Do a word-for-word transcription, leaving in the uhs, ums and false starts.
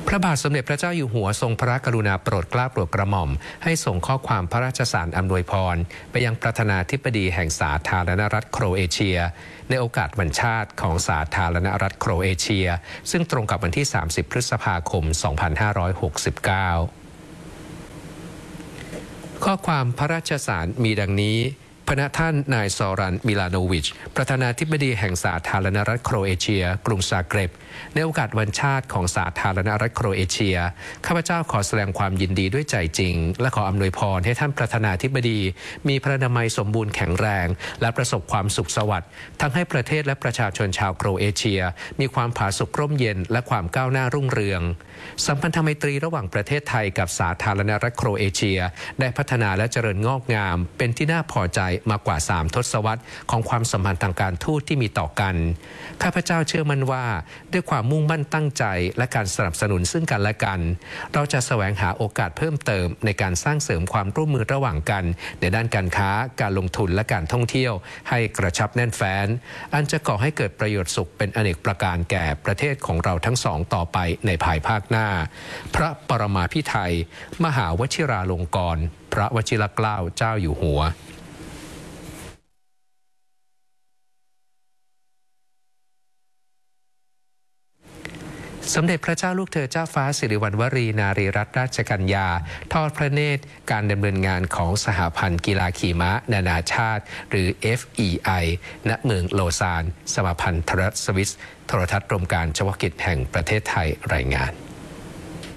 พระบาทสมเด็จพระเจ้าอยู่หัวทรงพระกรุณาโปรดเกล้าโปรดกระหม่อมให้ส่งข้อความพระราชสารอำนวยพรไปยังประธานาธิบดีแห่งสาธารณรัฐโครเอเชียในโอกาสวันชาติของสาธารณรัฐโครเอเชียซึ่งตรงกับวันที่สามสิบพฤษภาคมสองพันห้าร้อยหกสิบเก้าข้อความพระราชสารมีดังนี้พระท่านนายซอรันมิลาโนวิชประธานาธิบดีแห่งสาธารณรัฐโครเอเชียกรุงซาเกร็บในโอกาสวันชาติของสาธารณรัฐโครเอเชียข้าพเจ้าขอแสดงความยินดีด้วยใจจริงและขออำนวยพรให้ท่านประธานาธิบดีมีพระนามัยสมบูรณ์แข็งแรงและประสบความสุขสวัสดิ์ทั้งให้ประเทศและประชาชนชาวโครเอเชียมีความผาสุกร่มเย็นและความก้าวหน้ารุ่งเรืองสัมพันธไมตรีระหว่างประเทศไทยกับสาธารณรัฐโครเอเชียได้พัฒนาและเจริญงอกงามเป็นที่น่าพอใจมากกว่าสามทศวรรษของความสัมพันธ์ทางการทูตที่มีต่อกันข้าพเจ้าเชื่อมั่นว่าด้วยความมุ่งมั่นตั้งใจและการสนับสนุนซึ่งกันและกันเราจะแสวงหาโอกาสเพิ่มเติมในการสร้างเสริมความร่วมมือระหว่างกันในด้านการค้าการลงทุนและการท่องเที่ยวให้กระชับแน่นแฟ้นอันจะก่อให้เกิดประโยชน์สุขเป็นอเนกประการแก่ประเทศของเราทั้งสองต่อไปในภายภาคหน้าพระปรมาภิไธยมหาวชิราลงกรณ์พระวชิรเกล้าเจ้าอยู่หัวสมเด็จพระเจ้าลูกเธอเจ้าฟ้าสิริวัณวรีนารีรัตนราชกัญญาทอดพระเนตรการดำเนินงานของสหพันธ์กีฬาขี่ม้านานาชาติหรือ เอฟ อี ไอ ณ เมืองโลซานสมาพันธรัฐสวิสโทรทัศน์กรมการเฉพาะกิจแห่งประเทศไทยรายงาน